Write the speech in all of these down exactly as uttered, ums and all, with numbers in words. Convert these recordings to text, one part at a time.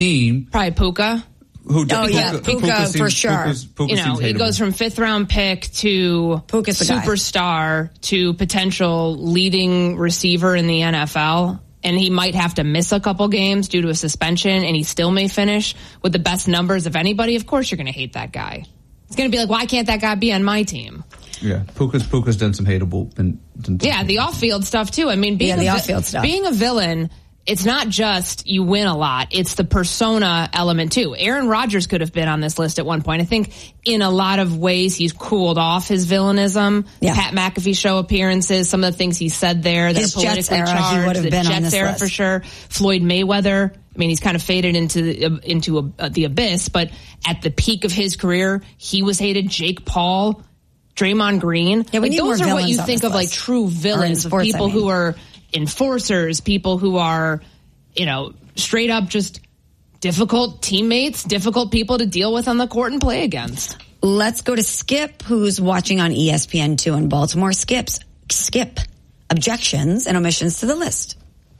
team. Probably Puka. Who, oh, yeah, Puka, Puka seems, for sure. Puka's, Puka you know, he goes from fifth round pick to Puka's the superstar guy. to potential leading receiver in the N F L. And he might have to miss a couple games due to a suspension, and he still may finish with the best numbers of anybody. Of course, you're going to hate that guy. It's going to be like, why can't that guy be on my team? Yeah, Puka's Puka's done some hateable. Been, done some yeah, the off-field stuff too. I mean, being yeah, the a, off-field stuff. Being a villain, it's not just you win a lot; it's the persona element too. Aaron Rodgers could have been on this list at one point. I think in a lot of ways he's cooled off his villainism. Yeah. Pat McAfee show appearances, some of the things he said there that his are politically Jets era, charged. he would have the been Jets on this era list. for sure. Floyd Mayweather. I mean, he's kind of faded into the, into a, the abyss, but at the peak of his career, he was hated. Jake Paul, Draymond Green. Yeah, we like, need those more are what you villains on think this of like list. true villains, sports, of people I mean. who are enforcers, people who are, you know, straight up just difficult teammates, difficult people to deal with on the court and play against. Let's go to Skip, who's watching on E S P N two in Baltimore. Skips, Skip, objections and omissions to the list.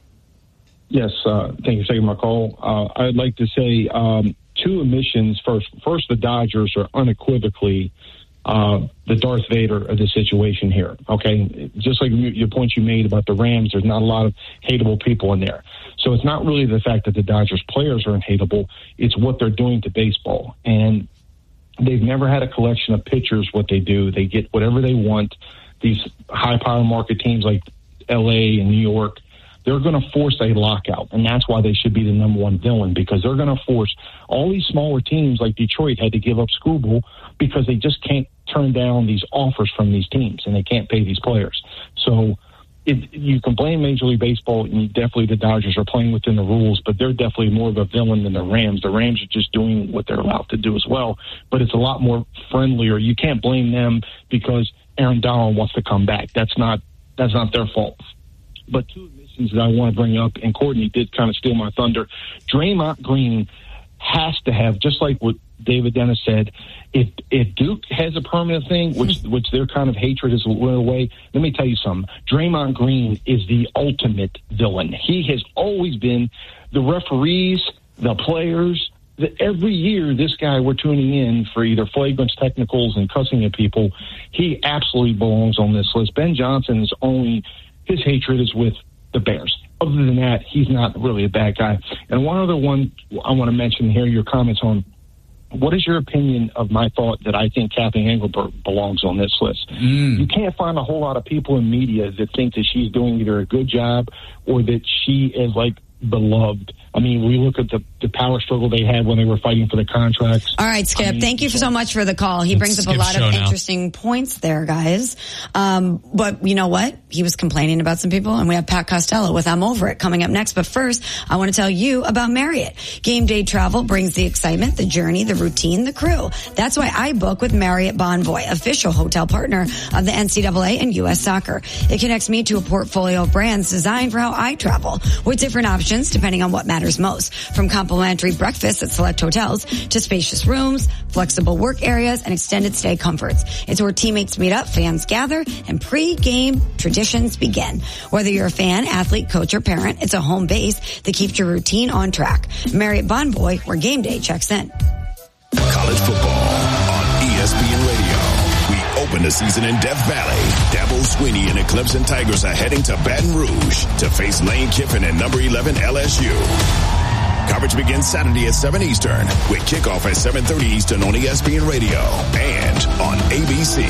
Yes, uh, thank you for taking my call. Uh, I'd like to say um, two omissions. First, first, the Dodgers are unequivocally uh, the Darth Vader of the situation here. Okay, just like your point you made about the Rams, there's not a lot of hateable people in there. So it's not really the fact that the Dodgers players are hateable; it's what they're doing to baseball. And they've never had a collection of pitchers. What they do, they get whatever they want. These high-power market teams like L A and New York, they're going to force a lockout, and that's why they should be the number one villain, because they're going to force all these smaller teams like Detroit had to give up Skubal because they just can't turn down these offers from these teams, and they can't pay these players. So it, you can blame Major League Baseball, and you definitely the Dodgers are playing within the rules, but they're definitely more of a villain than the Rams. The Rams are just doing what they're allowed to do as well, but it's a lot more friendlier. You can't blame them because Aaron Donald wants to come back. That's not that's not their fault. But two that I want to bring up, and Courtney did kind of steal my thunder. Draymond Green has to have, just like what David Dennis said, if if Duke has a permanent thing, which which their kind of hatred is went away, let me tell you something. Draymond Green is the ultimate villain. He has always been. The referees, the players, the, every year this guy we're tuning in for either flagrant technicals and cussing at people, he absolutely belongs on this list. Ben Johnson is only, his hatred is with the Bears. Other than that, he's not really a bad guy. And one other one I want to mention here, your comments on, what is your opinion of my thought that I think Kathy Engelbert belongs on this list? Mm. You can't find a whole lot of people in media that think that she's doing either a good job or that she is like beloved. I mean, we look at the, the power struggle they had when they were fighting for the contracts. All right, Skip, I mean, thank you so much for the call. He brings up a lot of now. interesting points there, guys. Um, but you know what? He was complaining about some people, and we have Pat Costello with I'm Over It coming up next. But first, I want to tell you about Marriott. Game day travel brings the excitement, the journey, the routine, the crew. That's why I book with Marriott Bonvoy, official hotel partner of the N C double A and U S Soccer. It connects me to a portfolio of brands designed for how I travel, with different options depending on what matters most, from complimentary breakfasts at select hotels to spacious rooms, flexible work areas, and extended stay comforts. It's where teammates meet up, fans gather, and pre-game traditions begin. Whether you're a fan, athlete, coach, or parent, it's a home base that keeps your routine on track. Marriott Bonvoy, where game day checks in. College football on E S P N Radio. We open the season in Death Valley. Dabo Swinney and the Clemson Tigers are heading to Baton Rouge to face Lane Kiffin and number eleven L S U. Coverage begins Saturday at seven Eastern with kickoff at seven thirty Eastern on E S P N Radio and on A B C.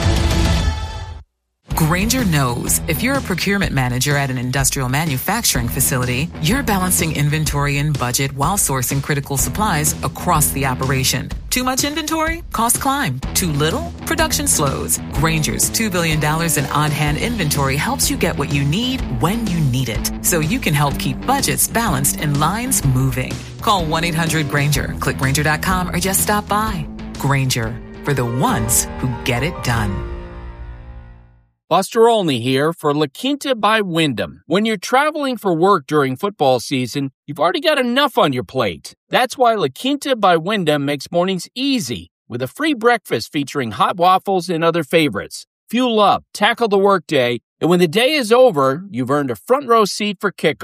Grainger knows if you're a procurement manager at an industrial manufacturing facility, you're balancing inventory and budget while sourcing critical supplies across the operation. Too much inventory? Costs climb. Too little? Production slows. Grainger's two billion dollars in on-hand inventory helps you get what you need when you need it, so you can help keep budgets balanced and lines moving. Call one eight hundred Grainger, click Grainger dot com, or just stop by. Grainger, for the ones who get it done. Buster Olney here for La Quinta by Wyndham. When you're traveling for work during football season, you've already got enough on your plate. That's why La Quinta by Wyndham makes mornings easy with a free breakfast featuring hot waffles and other favorites. Fuel up, tackle the workday, and when the day is over, you've earned a front row seat for kickoff.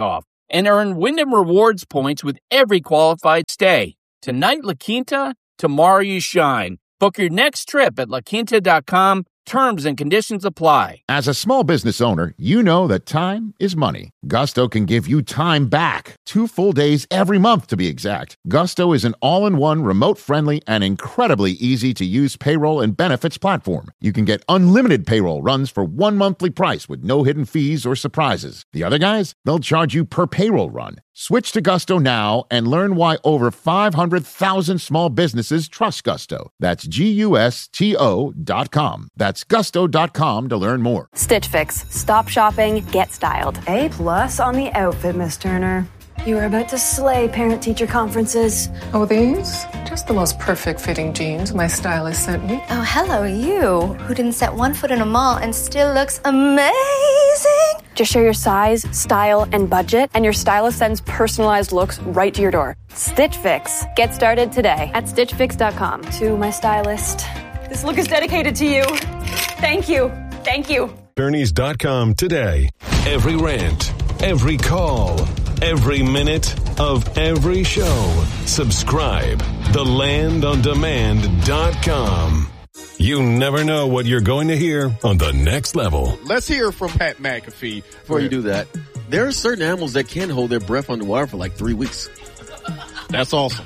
and earn Wyndham Rewards points with every qualified stay. Tonight, La Quinta, tomorrow you shine. Book your next trip at la quinta dot com. Terms and conditions apply. As a small business owner, you know that time is money. Gusto can give you time back. Two full days every month, to be exact. Gusto is an all-in-one, remote-friendly, and incredibly easy-to-use payroll and benefits platform. You can get unlimited payroll runs for one monthly price with no hidden fees or surprises. The other guys, they'll charge you per payroll run. Switch to Gusto now and learn why over five hundred thousand small businesses trust Gusto. That's G U S T O dot com. That's gusto dot com to learn more. Stitch Fix. Stop shopping, get styled. A plus on the outfit, Miss Turner. You are about to slay parent-teacher conferences. Oh, these? Just the most perfect fitting jeans my stylist sent me. Oh, hello, you, who didn't set one foot in a mall and still looks amazing. Just share your size, style, and budget, and your stylist sends personalized looks right to your door. Stitch Fix. Get started today at stitch fix dot com. To my stylist, this look is dedicated to you. Thank you. Thank you. Journeys dot com today. Every rant, every call, every minute of every show. Subscribe. the land on demand dot com. You never know what you're going to hear on The Next Level. Let's hear from Pat McAfee. Before you do that, there are certain animals that can hold their breath underwater for like three weeks. That's awesome.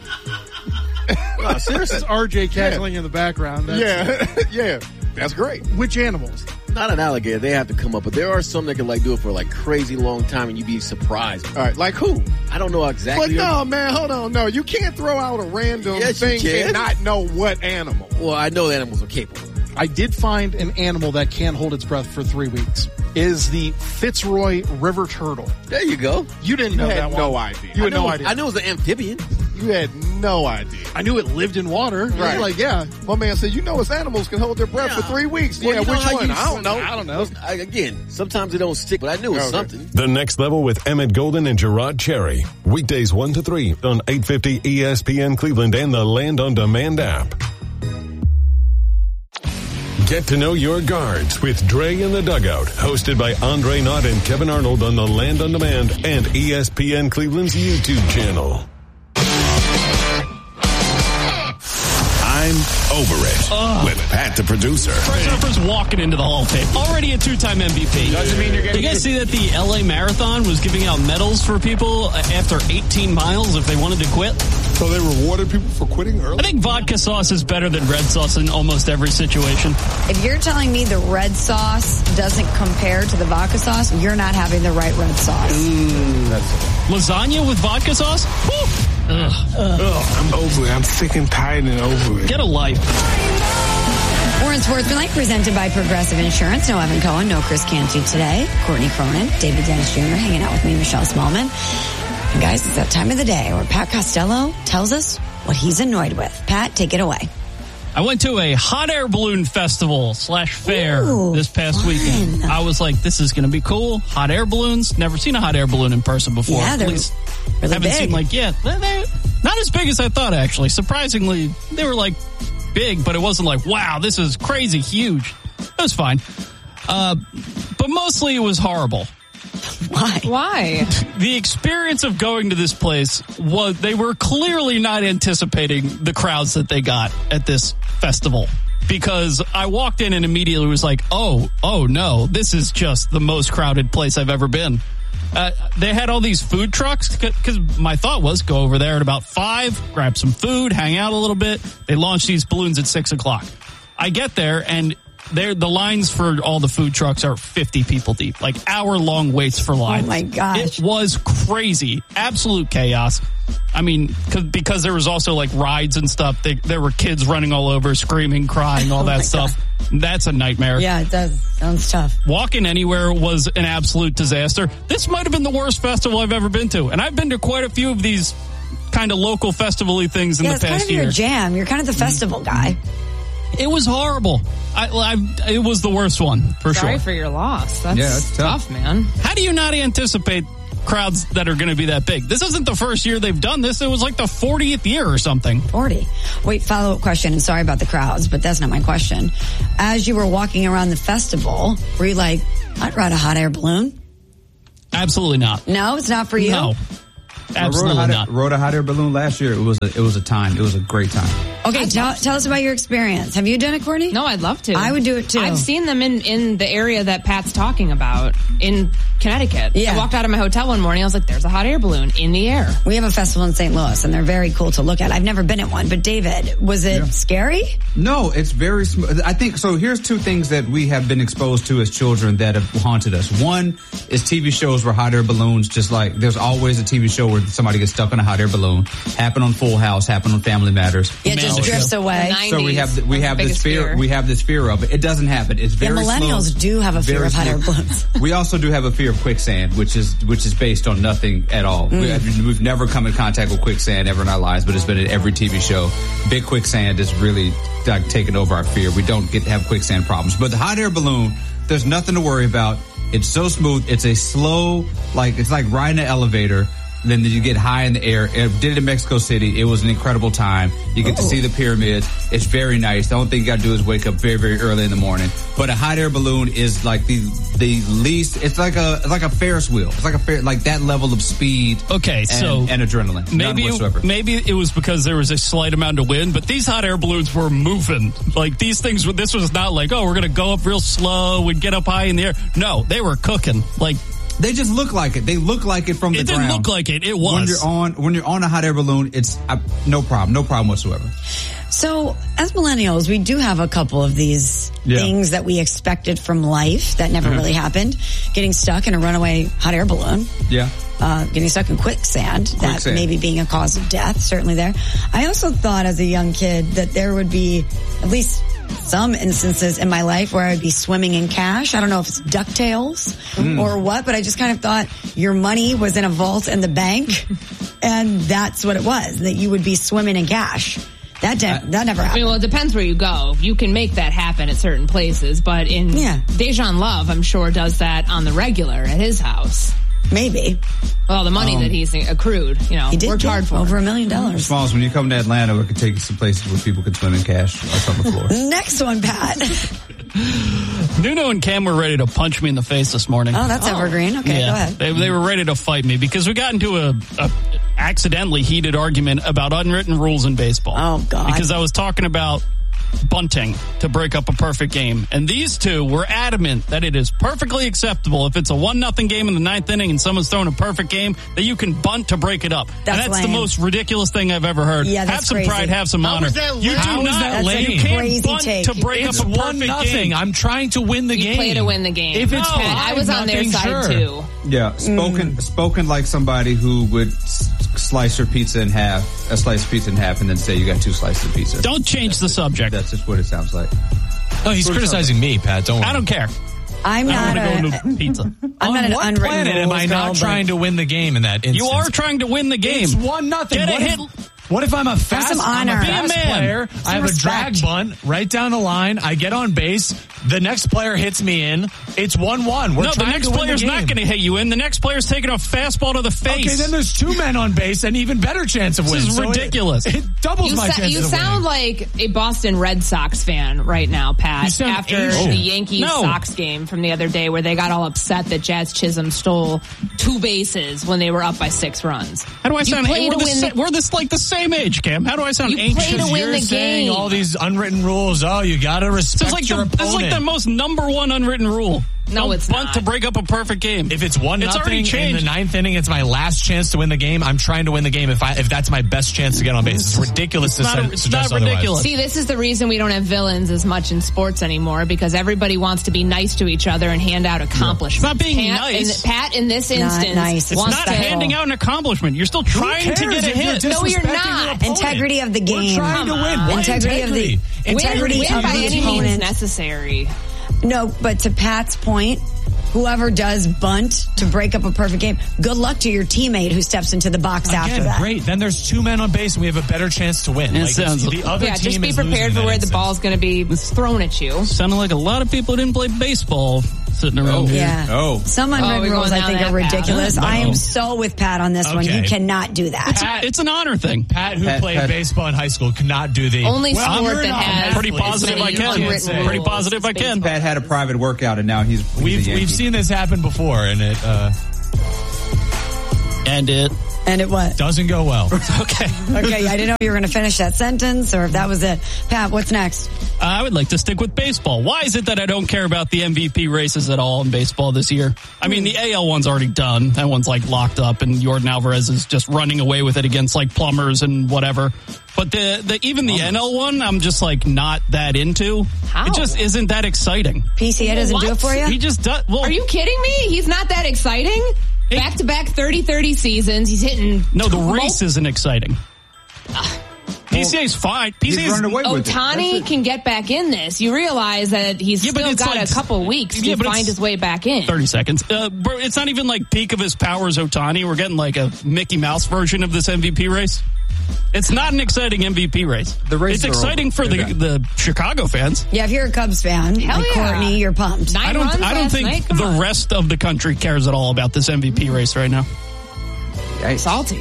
No, seriously. That's R J cackling yeah. in the background. That's yeah, yeah. That's great. Which animals? Not an alligator. They have to come up, but there are some that can like do it for like crazy long time, and you'd be surprised. All right, like who? I don't know exactly. But no, man, hold on. No, you can't throw out a random yes, thing and not know what animal. Well, I know animals are capable. I did find an animal that can hold its breath for three weeks. Is the Fitzroy River turtle. There you go. You didn't you know had that one. No idea. You had I knew, no idea. I knew it was an amphibian. You had no idea. I knew it lived in water. Right. Like, yeah. My man said, you know, it's animals can hold their breath yeah. for three weeks. Well, yeah, you know which one? You, I don't know. I don't know. I, again, sometimes they don't stick, but I knew it was okay. something. The Next Level with Emmett Golden and Gerard Cherry. Weekdays one to three on eight fifty E S P N Cleveland and the Land on Demand app. Get to know your guards with Dre in the Dugout, hosted by Andre Knott and Kevin Arnold on the Land on Demand and E S P N Cleveland's YouTube channel. I'm over it uh, with Pat the producer. Fresh first walking into the Hall of Fame. Already a two-time M V P. Doesn't mean you're getting. You guys see that the L A Marathon was giving out medals for people after eighteen miles if they wanted to quit? So they rewarded people for quitting early? I think vodka sauce is better than red sauce in almost every situation. If you're telling me the red sauce doesn't compare to the vodka sauce, you're not having the right red sauce. Mm, that's it. Lasagna with vodka sauce? Woo! Ugh. Ugh. I'm over it. I'm sick and tired and over it. Get a life. More in Sportsmanlike, presented by Progressive Insurance. No Evan Cohen, no Chris Canty today. Courtney Cronin, David Dennis Junior hanging out with me, Michelle Smallman. And guys, it's that time of the day where Pat Costello tells us what he's annoyed with. Pat, take it away. I went to a hot air balloon festival slash fair Ooh, this past fun. weekend. I was like, this is going to be cool. Hot air balloons. Never seen a hot air balloon in person before. Yeah, they're At least really haven't big. seen like, yeah, they're, they're not as big as I thought, actually. Surprisingly, they were like big, but it wasn't like, wow, this is crazy huge. It was fine. Uh, but mostly it was horrible. Why? Why? The experience of going to this place was, they were clearly not anticipating the crowds that they got at this festival. Because I walked in and immediately was like, oh, oh no, this is just the most crowded place I've ever been. Uh, they had all these food trucks because my thought was go over there at about five, grab some food, hang out a little bit. They launched these balloons at six o'clock. I get there and There, the lines for all the food trucks are fifty people deep, like hour-long waits for lines. Oh, my gosh. It was crazy. Absolute chaos. I mean, cause, because there was also, like, rides and stuff. They, there were kids running all over, screaming, crying, all oh that stuff. God. That's a nightmare. Yeah, it does. Sounds tough. Walking anywhere was an absolute disaster. This might have been the worst festival I've ever been to. And I've been to quite a few of these kind of local festival-y things in yeah, the past year. year. It's kind of your jam. You're kind of the festival guy. It was horrible. I, I, it was the worst one, for Sorry sure. for your loss. That's, yeah, that's tough. tough, man. How do you not anticipate crowds that are going to be that big? This isn't the first year they've done this. It was like the fortieth year or something. forty. Wait, follow-up question. And sorry about the crowds, but that's not my question. As you were walking around the festival, were you like, I'd ride a hot air balloon? Absolutely not. No, it's not for you? No. Absolutely I rode a not. hot, rode a hot air balloon last year. It was a, it was a time. It was a great time. Okay, tell, tell us about your experience. Have you done it, Courtney? No, I'd love to. I would do it too. I've seen them in, in the area that Pat's talking about in Connecticut. Yeah. I walked out of my hotel one morning. I was like, there's a hot air balloon in the air. We have a festival in Saint Louis, and they're very cool to look at. I've never been at one, but David, was it Yeah. scary? No, it's very smooth. I think, so here's two things that we have been exposed to as children that have haunted us. One is T V shows where hot air balloons, just like, there's always a T V show where somebody gets stuck on a hot air balloon. Happen on Full House, happen on Family Matters. It just drifts away. So we have, we have this fear, fear, we have this fear of it. It doesn't happen. It's very Yeah, millennials slow, do have a fear very of hot air slow. balloons. We also do have a fear of quicksand, which is which is based on nothing at all. Mm. We have, we've never come in contact with quicksand ever in our lives, but it's been in every T V show. Big quicksand is really like taking over our fear. We don't get have quicksand problems, but the hot air balloon, there's nothing to worry about. It's so smooth. It's a slow, like it's like riding an elevator. Then you get high in the air. I did it in Mexico City. It was an incredible time. You get Ooh. to see the pyramids. It's very nice. The only thing you got to do is wake up very, very early in the morning. But a hot air balloon is like the the least. It's like a it's like a Ferris wheel. It's like a fair, like that level of speed. Okay, and, so and adrenaline. Maybe None whatsoever. maybe it was because there was a slight amount of wind, but these hot air balloons were moving. Like these things. were This was not like, oh, we're going to go up real slow and get up high in the air. No, they were cooking. Like. They just look like it. They look like it from the it ground. It didn't look like it. It was. When you're on, when you're on a hot air balloon, it's uh, no problem. No problem whatsoever. So, as millennials, we do have a couple of these Yeah. things that we expected from life that never Mhm. really happened. Getting stuck in a runaway hot air balloon. Yeah. Uh, getting stuck in quicksand, that Quicksand. maybe being a cause of death, certainly there. I also thought as a young kid that there would be at least some instances in my life where I'd be swimming in cash. I don't know if it's DuckTales Mm. or what, but I just kind of thought your money was in a vault in the bank and that's what it was, that you would be swimming in cash. That de- that never I happened. mean, well, it depends where you go. You can make that happen at certain places, but in Yeah. Dejan Love, I'm sure, does that on the regular at his house. Maybe. Well, the money Um, that he's accrued, you know, He did worked get hard for over a million dollars. Smalls, when you come to Atlanta, we can take you some places where people can swim in cash or on the floor. Next one, Pat. Nuno and Cam were ready to punch me in the face this morning. Oh, that's evergreen. Okay, yeah, go ahead. They, they were ready to fight me because we got into a, a accidentally heated argument about unwritten rules in baseball. Oh, God. Because I was talking about bunting to break up a perfect game. And these two were adamant that it is perfectly acceptable if it's a one nothing game in the ninth inning and someone's throwing a perfect game that you can bunt to break it up. That's and that's lame. the most ridiculous thing I've ever heard. Yeah, that's have some crazy. pride, have some How honor. is that You lame? do How is not. that That's You a can't crazy bunt take. to break It's up a one perfect nothing. game. I'm trying to win the You game. play to win the game. If it's No, I was on their nothing, side sure. too. Yeah, spoken spoken like somebody who would s- slice your pizza in half, a slice of pizza in half, and then say you got two slices of pizza. Don't change the subject. That's just what it sounds like. No, he's criticizing me, Pat. Don't worry. I don't care. I'm I not don't a, want to go to pizza. I'm On not an what unwritten planet am rules I not girl, trying but to win the game in that instance? You are trying to win the game. It's one nothing. Get a What hit. if, what if I'm a fast, some I'm a honor. Be a fast man. player? Some I have respect. a drag bunt right down the line. I get on base. The next player hits me in. It's one one. We're No, the trying next to win player's the game. not going to hit you in. The next player's taking a fastball to the face. Okay, then there's two men on base, an even better chance of This winning. is So it- ridiculous. It, doubles You, my sa- chances you of sound winning. like a Boston Red Sox fan right now, Pat. You sound after Asian. the Yankees No. Sox game from the other day where they got all upset that Jazz Chisholm stole two bases when they were up by six runs. How do I You sound? play We're, to the win sa- the- we're this like the same age, Cam. How do I sound You play ancient? to win You're the saying game. all these unwritten rules. Oh, you got to This respect is like your the opponent. this is like the most number one unwritten rule. No, Don't it's bunt not. to break up a perfect game. If it's one It's already nothing in the changed. ninth inning, it's my last chance to win the game. I'm trying to win the game if I if that's my best chance to get on base. It's ridiculous to not- su- it's suggest not otherwise. ridiculous. See, this is the reason we don't have villains as much in sports anymore because everybody wants to be nice to each other and hand out accomplishments. It's not being Pat, nice. In, Pat, in this Not instance, nice. It's wants Not to handing out an accomplishment. You're still trying to cares get a if you're hit. No, you're disrespecting your not. opponent? integrity of the We're game. trying to Come win. on. What Integrity of the- integrity win, win of by the any means opponent. necessary. No, but to Pat's point, whoever does bunt to break up a perfect game, good luck to your teammate who steps into the box Again, after that. great. Then there's two men on base and we have a better chance to win. It Like, sounds- the other Yeah, team just be is losing prepared in for that where the instance. ball's going to be thrown at you. Sounding like a lot of people didn't play baseball sitting around here. Yeah. Oh. Some Oh, unwritten we're rules going I down think are that path. ridiculous. No. I am so with Pat on this one. Okay. You cannot do that. Pat- It's an honor thing. Pat, who Pat- played Pat- baseball in high school, cannot do the Only well, sport we're that not has Pretty athletes, positive so I you can. can't say. Pretty positive I can. Pat had a private workout, and now he's. he's a We've Yankee. we've seen this happen before, and it uh, And it... And it what? Doesn't go well. Okay. Okay, I didn't know you were going to finish that sentence or if that was it. Pat, what's next? Uh, I would like to stick with baseball. Why is it that I don't care about the M V P races at all in baseball this year? I mean, the A L one's already done. That one's like locked up, and Yordan Alvarez is just running away with it against like plumbers and whatever. But the, the even the N L one, I'm just like not that into. How? It just isn't that exciting. P C A doesn't What? do it for you? He just does. Well, Are you kidding me? He's not that exciting? Back to back thirty thirty seasons. He's hitting. No, the t- race isn't exciting. P C A's fine. P C A's running away with it. Ohtani can get back in this. You realize that he's Yeah, but still it's got like- a couple weeks Yeah, to but find it's his way back in. thirty seconds. Uh, bro, it's not even like peak of his powers Ohtani. We're getting like a Mickey Mouse version of this M V P race. It's not an exciting M V P race. The races It's are exciting over. for the, They're the Chicago fans. Yeah, if you're a Cubs fan, Hell like yeah. Courtney, you're pumped. Nine I don't. runs I don't last think night? Come the on. rest of the country cares at all about this M V P race right now. Salty.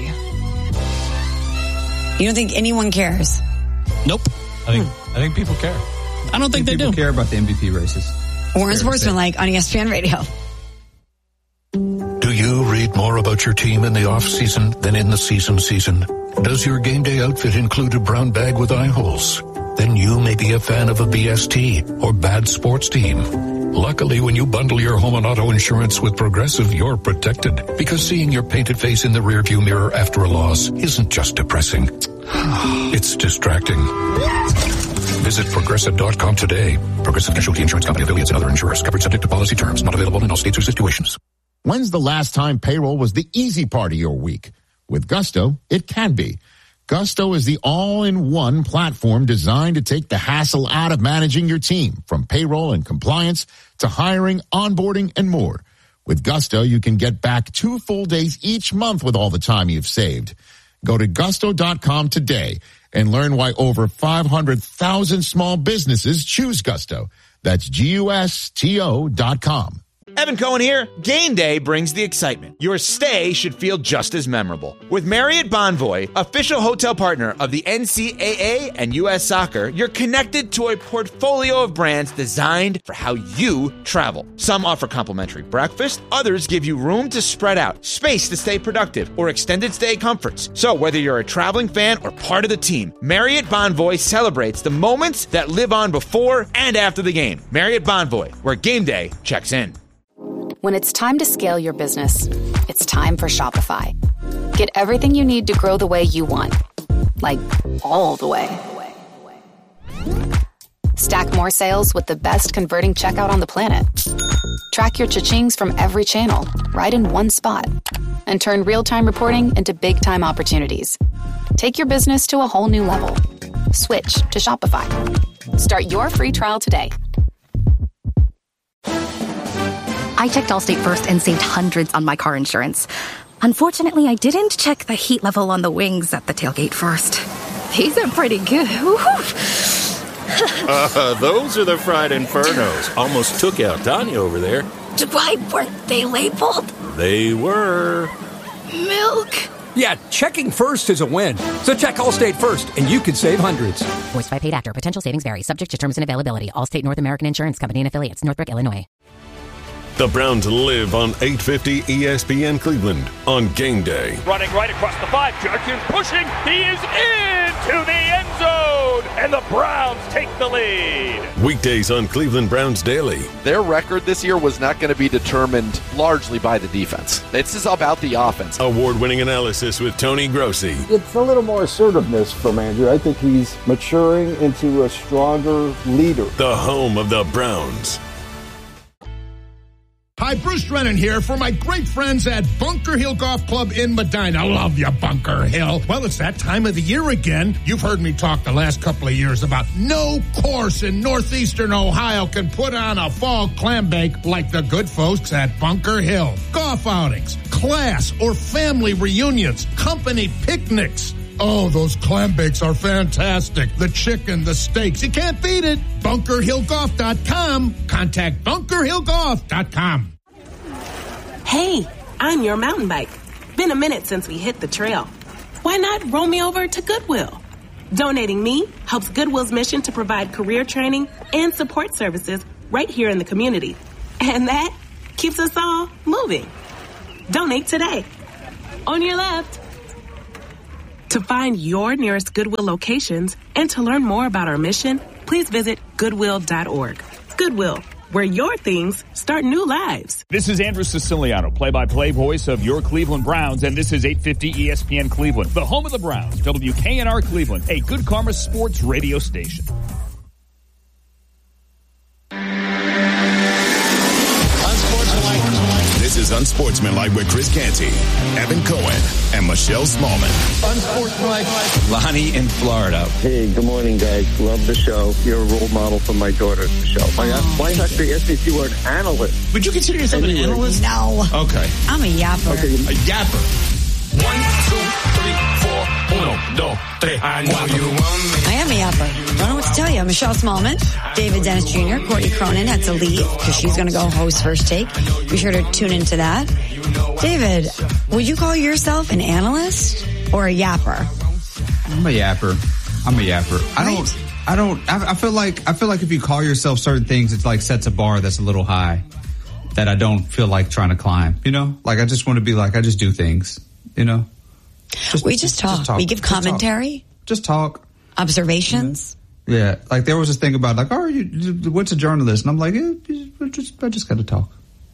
You don't think anyone cares? Nope. I think I think people care. I don't think, they people do. care about the M V P races. Warren Sportsman, like on E S P N Radio. Do you read more about your team in the off-season than in the season season? Does your game day outfit include a brown bag with eye holes? Then you may be a fan of a B S T or bad sports team. Luckily, when you bundle your home and auto insurance with Progressive, you're protected. Because seeing your painted face in the rearview mirror after a loss isn't just depressing. It's distracting. Visit Progressive dot com today. Progressive Casualty Insurance Company, affiliates, and other insurers. Covered subject to policy terms. Not available in all states or situations. When's the last time payroll was the easy part of your week? With Gusto, it can be. Gusto is the all-in-one platform designed to take the hassle out of managing your team, from payroll and compliance to hiring, onboarding, and more. With Gusto, you can get back two full days each month with all the time you've saved. Go to gusto dot com today and learn why over five hundred thousand small businesses choose Gusto. That's G U S T O dot com. Evan Cohen here. Game day brings the excitement. Your stay should feel just as memorable. With Marriott Bonvoy, official hotel partner of the N C double A and U S Soccer, you're connected to a portfolio of brands designed for how you travel. Some offer complimentary breakfast, others give you room to spread out, space to stay productive, or extended stay comforts. So whether you're a traveling fan or part of the team, Marriott Bonvoy celebrates the moments that live on before and after the game. Marriott Bonvoy, where game day checks in. When it's time to scale your business, it's time for Shopify. Get everything you need to grow the way you want. Like, all the way. Stack more sales with the best converting checkout on the planet. Track your cha-chings from every channel, right in one spot. And turn real-time reporting into big-time opportunities. Take your business to a whole new level. Switch to Shopify. Start your free trial today. I checked Allstate first and saved hundreds on my car insurance. Unfortunately, I didn't check the heat level on the wings at the tailgate first. These are pretty good. uh, those are the fried infernos. Almost took out Tanya over there. Why weren't they labeled? They were. Milk. Yeah, checking first is a win. So check Allstate first, and you could save hundreds. Voiced by paid actor. Potential savings vary. Subject to terms and availability. Allstate North American Insurance Company and affiliates. Northbrook, Illinois. The Browns live on eight fifty E S P N Cleveland on game day. Running right across the five. Judkins pushing. He is into the end zone. And the Browns take the lead. Weekdays on Cleveland Browns Daily. Their record this year was not going to be determined largely by the defense. This is about the offense. Award-winning analysis with Tony Grossi. It's a little more assertiveness from Andrew. I think he's maturing into a stronger leader. The home of the Browns. Hi, Bruce Drennan here for my great friends at Bunker Hill Golf Club in Medina. Love you, Bunker Hill. Well, it's that time of the year again. You've heard me talk the last couple of years about no course in northeastern Ohio can put on a fall clam bake like the good folks at Bunker Hill. Golf outings, class or family reunions, company picnics. Oh, those clam bakes are fantastic. The chicken, the steaks, you can't beat it. bunker hill golf dot com. Contact bunker hill golf dot com. Hey, I'm your mountain bike. Been a minute since we hit the trail. Why not roll me over to Goodwill? Donating me helps Goodwill's mission to provide career training and support services right here in the community. And that keeps us all moving. Donate today. on your left. To find your nearest Goodwill locations and to learn more about our mission, please visit goodwill dot org. Goodwill, where your things start new lives. This is Andrew Siciliano, play-by-play voice of your Cleveland Browns, and this is eight fifty E S P N Cleveland, the home of the Browns, W K N R Cleveland, a Good Karma Sports radio station. This is Unsportsmanlike with Chris Canty, Evan Cohen, and Michelle Smallman. Unsportsmanlike. Lonnie in Florida. Hey, good morning, guys. Love the show. You're a role model for my daughter, Michelle. Oh. Why not the S E C word analyst? Would you consider yourself anyway. an analyst? No. Okay. I'm a yapper. Okay. A yapper. One, two, three, four, uno, dos, tres. I know you want me. I am a yapper. Don't know what to tell you. Michelle Smallman, David Dennis Junior, Courtney Cronin had to leave because she's going to go host First Take. Be sure to tune into that. David, would you call yourself an analyst or a yapper? I'm a yapper. I'm a yapper. I right. don't. I don't. I, I feel like. I feel like if you call yourself certain things, it like sets a bar that's a little high that I don't feel like trying to climb. You know, like I just want to be like I just do things. You know, just, we just talk. just talk. We give commentary. Just talk. Just talk. Observations. Yeah. yeah, like there was this thing about like, oh, you, what's a journalist? And I'm like, eh, just, I just got to talk.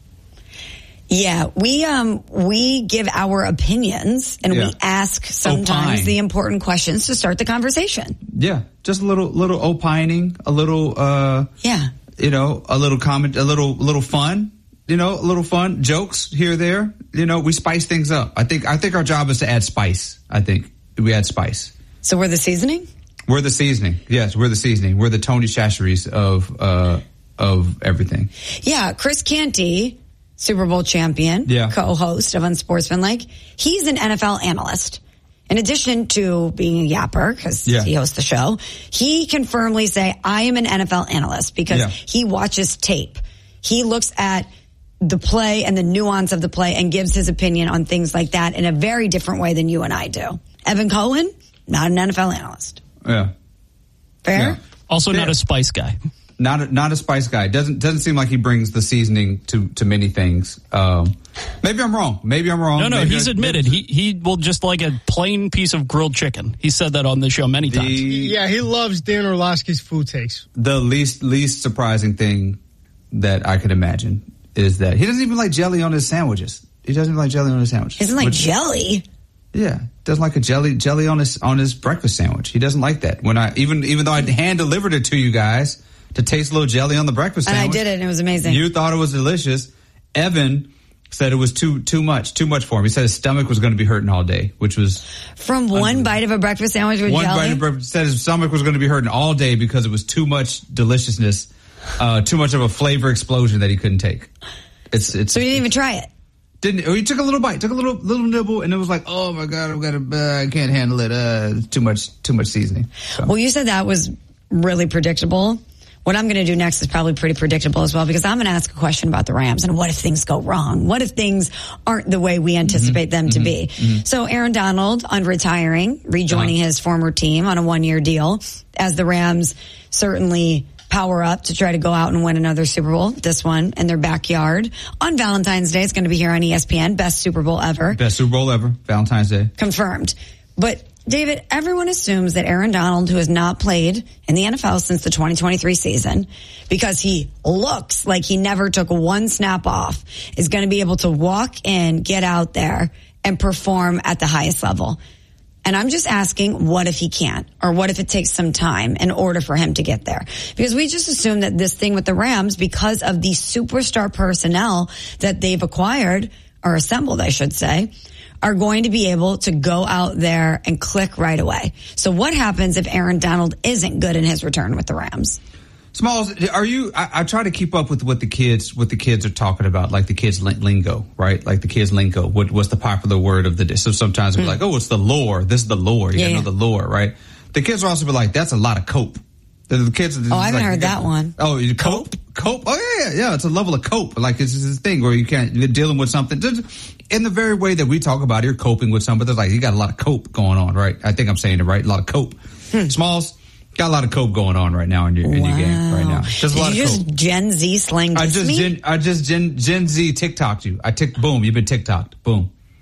Yeah, we um we give our opinions and yeah. we ask sometimes Opine. the important questions to start the conversation. Yeah, just a little little opining, a little uh yeah, you know, a little comment, a little little fun. You know, a little fun, jokes here, there. You know, we spice things up. I think I think our job is to add spice. I think we add spice. So we're the seasoning? We're the seasoning. Yes, we're the seasoning. We're the Tony Chachere's of uh, of everything. Yeah, Chris Canty, Super Bowl champion, yeah. co-host of Unsportsmanlike. He's an N F L analyst. In addition to being a yapper, because yeah. he hosts the show, he can firmly say, I am an N F L analyst because yeah. he watches tape. He looks at the play and the nuance of the play and gives his opinion on things like that in a very different way than you and I do. Evan Cohen, not an N F L analyst. Yeah. Fair? Yeah. Also Fair. not a spice guy. Not a, not a spice guy. Doesn't doesn't seem like he brings the seasoning to, to many things. Um, maybe I'm wrong. Maybe I'm wrong. No, no, maybe he's I, admitted. Maybe. He he will just like a plain piece of grilled chicken. He said that on the show many the, times. Yeah, he loves Dan Orlovsky's food takes. The least least surprising thing that I could imagine is that he doesn't even like jelly on his sandwiches. He doesn't even like jelly on his sandwiches. He doesn't like Which, jelly? Yeah. Doesn't like a jelly jelly on his on his breakfast sandwich. He doesn't like that. When I even even though I hand delivered it to you guys to taste a little jelly on the breakfast sandwich. And I did it and it was amazing. You thought it was delicious. Evan said it was too too much, too much for him. He said his stomach was going to be hurting all day, which was from one bite of a breakfast sandwich with one jelly. One bite of breakfast. Said his stomach was going to be hurting all day because it was too much deliciousness, uh, too much of a flavor explosion that he couldn't take. It's it's. So he didn't even try it. Didn't he took a little bite, took a little little nibble, and it was like, oh my god, I've got to, uh, I can't handle it. Uh, too much, too much seasoning. So. Well, you said that was really predictable. What I'm going to do next is probably pretty predictable as well, because I'm going to ask a question about the Rams and what if things go wrong? What if things aren't the way we anticipate mm-hmm. them to mm-hmm. be? Mm-hmm. So Aaron Donald on retiring, rejoining uh-huh. his former team on a one-year deal, as the Rams certainly power up to try to go out and win another Super Bowl, this one in their backyard. On Valentine's Day, it's going to be here on E S P N. Best Super Bowl ever. Best Super Bowl ever. Valentine's Day. Confirmed. But David, everyone assumes that Aaron Donald, who has not played in the N F L since the twenty twenty-three season, because he looks like he never took one snap off, is going to be able to walk in, get out there, and perform at the highest level. And I'm just asking, what if he can't? Or what if it takes some time in order for him to get there? Because we just assume that this thing with the Rams, because of the superstar personnel that they've acquired, or assembled, I should say, are going to be able to go out there and click right away. So what happens if Aaron Donald isn't good in his return with the Rams? Smalls, are you, I, I try to keep up with what the kids, what the kids are talking about, like the kids lingo, right? Like the kids lingo. What, what's the popular word of the day? So sometimes mm. we're like, oh, it's the lore. This is the lore. You yeah, gotta yeah. know the lore, right? The kids will also be like, that's a lot of cope. The, the kids. Oh, I haven't like, heard that one. Oh, you cope? Cope? Oh, yeah, yeah, yeah. It's a level of cope. Like, it's this thing where you can't, you're dealing with something. In the very way that we talk about, you're coping with something. There's like, you got a lot of cope going on, right? I think I'm saying it right. A lot of cope. Hmm. Smalls. Got a lot of cope going on right now in your in wow. your game right now. Just a lot Did you of just cope. Gen Z slang I just me? Gen, I just Gen Gen Z TikToked you. I tick boom. You've been TikToked. Boom.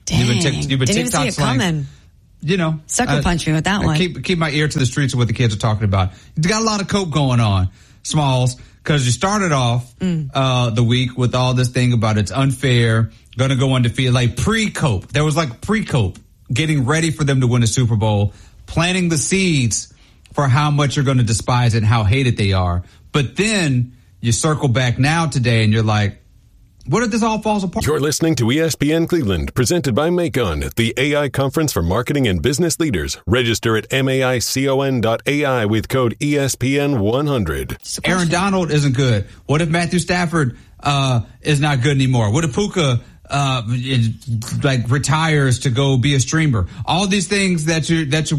Dang. You've been, tic- you've been Didn't TikTok even see it slang. coming. You know, sucker uh, punch me with that one. Keep keep my ear to the streets of what the kids are talking about. You got a lot of cope going on, Smalls, because you started off mm. uh the week with all this thing about it's unfair, going to go undefeated, like pre-cope. There was like pre-cope, getting ready for them to win a Super Bowl, planting the seeds for how much you're going to despise it and how hated they are. But then you circle back now today and you're like, what if this all falls apart? You're listening to E S P N Cleveland, presented by Macon, the A I conference for marketing and business leaders. Register at maicon dot A I with code E S P N one hundred. Aaron Donald isn't good. What if Matthew Stafford uh, is not good anymore? What if Puka uh, is, like retires to go be a streamer? All these things that you that you